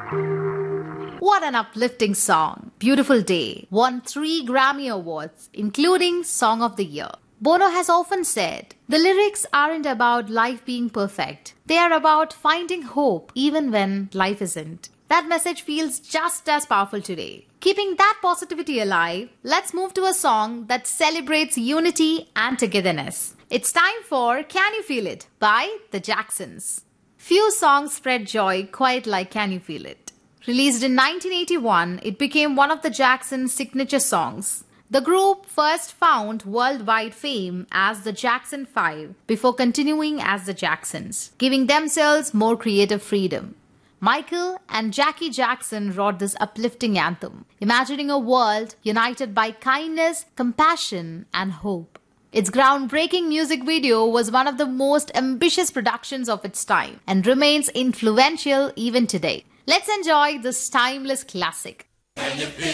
What an uplifting song. Beautiful Day won 3 Grammy Awards, including Song of the Year. Bono has often said, the lyrics aren't about life being perfect. They are about finding hope even when life isn't. That message feels just as powerful today. Keeping that positivity alive, let's move to a song that celebrates unity and togetherness. It's time for Can You Feel It by The Jacksons. Few songs spread joy quite like Can You Feel It. Released in 1981, it became one of the Jacksons' signature songs. The group first found worldwide fame as the Jackson 5 before continuing as the Jacksons, giving themselves more creative freedom. Michael and Jackie Jackson wrote this uplifting anthem, imagining a world united by kindness, compassion, and hope. Its groundbreaking music video was one of the most ambitious productions of its time and remains influential even today. Let's enjoy this timeless classic.